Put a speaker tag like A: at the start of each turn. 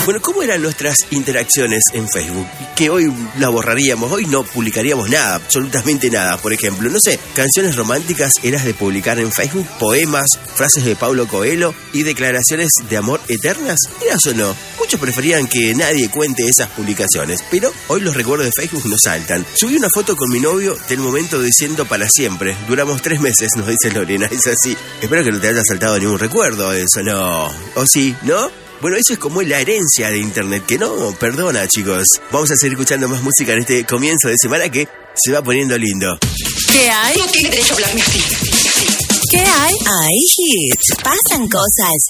A: Bueno, ¿cómo eran nuestras interacciones en Facebook? Que hoy la borraríamos, hoy no publicaríamos nada, absolutamente nada. Por ejemplo, no sé, canciones románticas eras de publicar en Facebook, poemas, frases de Paulo Coelho y declaraciones de amor eternas. ¿Eras o no? Muchos preferían que nadie cuente esas publicaciones, pero hoy los recuerdos de Facebook nos saltan. Subí una foto con mi novio del momento diciendo para siempre. Duramos 3 meses, nos dice Lorena, es así. Espero que no te haya saltado ningún recuerdo de eso, ¿no? ¿O sí? ¿No? Bueno, eso es como la herencia de Internet, que no perdona, chicos. Vamos a seguir escuchando más música en este comienzo de semana que se va poniendo lindo.
B: ¿Qué hay?
C: No tiene derecho a hablarme así.
B: ¿Qué hay? Hay hits. Pasan cosas.